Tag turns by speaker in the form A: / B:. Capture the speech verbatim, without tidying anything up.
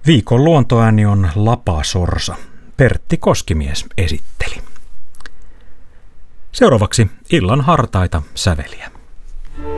A: Viikon luontoääni on Lapasorsa. Pertti Koskimies esitteli. Seuraavaksi illan hartaita säveliä.